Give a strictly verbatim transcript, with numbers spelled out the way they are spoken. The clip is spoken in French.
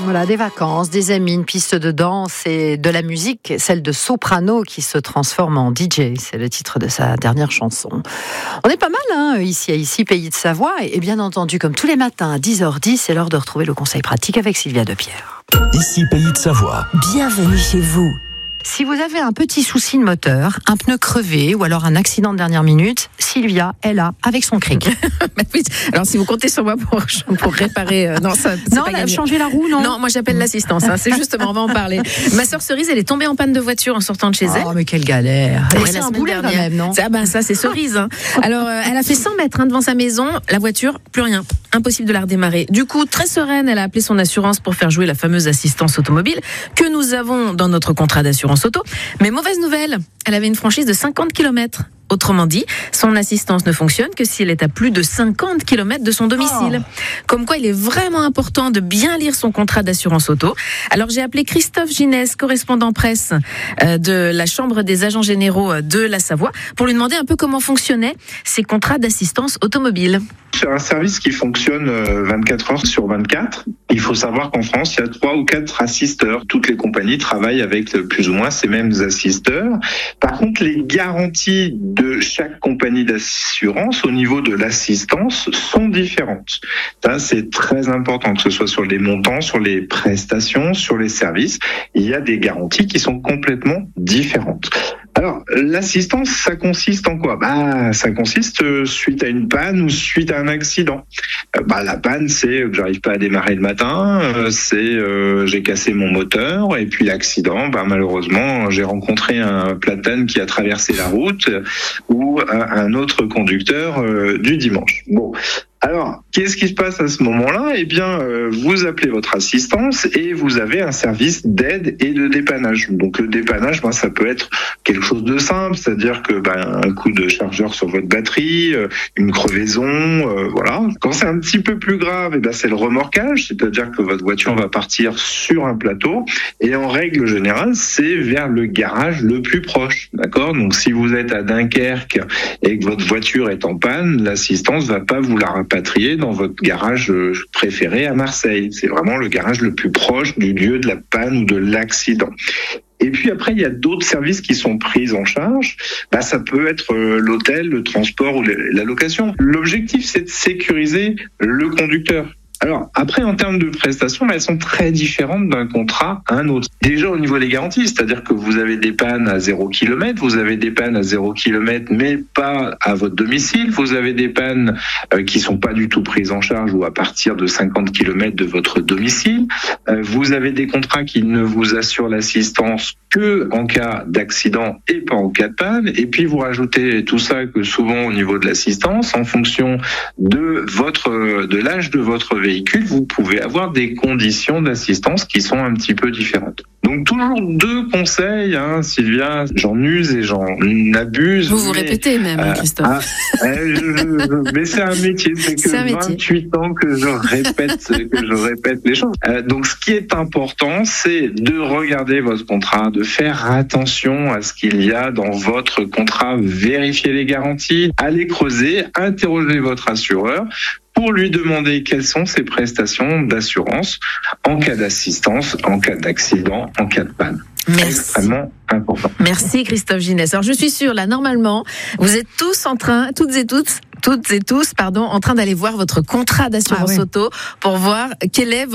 Voilà, des vacances, des amis, une piste de danse et de la musique, celle de Soprano qui se transforme en D J. C'est le titre de sa dernière chanson. On est pas mal hein, ici à Ici, Pays de Savoie. Et bien entendu, comme tous les matins à dix heures dix, c'est l'heure de retrouver le conseil pratique avec Sylvia Depierre. Ici, Pays de Savoie. Bienvenue chez vous. Si vous avez un petit souci de moteur, un pneu crevé ou alors un accident de dernière minute, Sylvia est là avec son cric. Bah oui. Alors si vous comptez sur moi pour, pour réparer... Euh, non, ça, c'est non, pas elle a gagné. changé la roue, non Non, moi j'appelle l'assistance. Hein, c'est justement, on va en parler. Ma sœur Cerise, elle est tombée en panne de voiture en sortant de chez elle. Oh, mais quelle galère. Ouais, Et c'est la un semaine boulet quand dernière. même, non Ah ben ça, c'est Cerise. Hein. Alors, euh, elle a fait cent mètres hein, devant sa maison. La voiture, plus rien. Impossible de la redémarrer. Du coup, très sereine, elle a appelé son assurance pour faire jouer la fameuse assistance automobile que nous avons dans notre contrat d'assurance auto. Mais mauvaise nouvelle, elle avait une franchise de cinquante kilomètres. Autrement dit, son assistance ne fonctionne que si elle est à plus de cinquante kilomètres de son domicile. Oh. Comme quoi, il est vraiment important de bien lire son contrat d'assurance auto. Alors, j'ai appelé Christophe Ginès, correspondant presse euh, de la Chambre des agents généraux de la Savoie, pour lui demander un peu comment fonctionnaient ces contrats d'assistance automobile. C'est un service qui fonctionne vingt-quatre heures sur vingt-quatre. Il faut savoir qu'en France, il y a trois ou quatre assisteurs. Toutes les compagnies travaillent avec plus ou moins ces mêmes assisteurs. Par contre, les garanties de chaque compagnie d'assurance au niveau de l'assistance sont différentes. Ça, c'est très important, que ce soit sur les montants, sur les prestations, sur les services. Il y a des garanties qui sont complètement différentes. Alors, l'assistance, ça consiste en quoi ? Bah, ça consiste euh, suite à une panne ou suite à un accident. Euh, bah, la panne, c'est que j'arrive pas à démarrer le matin, euh, c'est euh, j'ai cassé mon moteur, et puis l'accident, bah, malheureusement, j'ai rencontré un platane qui a traversé la route euh, ou un, un autre conducteur euh, du dimanche. Bon. Alors, qu'est-ce qui se passe à ce moment-là ? Eh bien, euh, vous appelez votre assistance et vous avez un service d'aide et de dépannage. Donc, le dépannage, ben, ça peut être quelque chose de simple, c'est-à-dire que ben, un coup de chargeur sur votre batterie, euh, une crevaison, euh, voilà. Quand c'est un petit peu plus grave, eh ben, c'est le remorquage, c'est-à-dire que votre voiture va partir sur un plateau et en règle générale, c'est vers le garage le plus proche, d'accord ? Donc, si vous êtes à Dunkerque et que votre voiture est en panne, l'assistance va pas vous la rapatrier dans votre garage préféré à Marseille. C'est vraiment le garage le plus proche du lieu de la panne ou de l'accident. Et puis après, il y a d'autres services qui sont pris en charge. Bah, ça peut être l'hôtel, le transport ou la location. L'objectif, c'est de sécuriser le conducteur. Alors, après, en termes de prestations, bah, elles sont très différentes d'un contrat à un autre. Déjà, au niveau des garanties, c'est-à-dire que vous avez des pannes à zéro kilomètre, vous avez des pannes à zéro kilomètre, mais pas à votre domicile. Vous avez des pannes euh, qui sont pas du tout prises en charge ou à partir de cinquante kilomètres de votre domicile. Euh, vous avez des contrats qui ne vous assurent l'assistance que en cas d'accident et pas en cas de panne. Et puis, vous rajoutez tout ça que souvent, au niveau de l'assistance, en fonction de votre, de l'âge de votre véhicule, véhicule, vous pouvez avoir des conditions d'assistance qui sont un petit peu différentes. Donc toujours deux conseils, hein, Sylvia, j'en use et j'en abuse. Vous vous mais, répétez même, euh, Christophe. Ah, euh, je, je, mais c'est un métier, c'est que c'est vingt-huit ans que je répète, que je répète les choses. Euh, donc ce qui est important, c'est de regarder votre contrat, de faire attention à ce qu'il y a dans votre contrat, vérifier les garanties, aller creuser, interroger votre assureur pour lui demander quelles sont ses prestations d'assurance en cas d'assistance, en cas d'accident, en cas de panne. Merci. C'est extrêmement important. Merci Christophe Ginès. Alors je suis sûre, là, normalement, vous êtes tous en train, toutes et toutes, toutes et tous, pardon, en train d'aller voir votre contrat d'assurance ah oui. auto pour voir quel est votre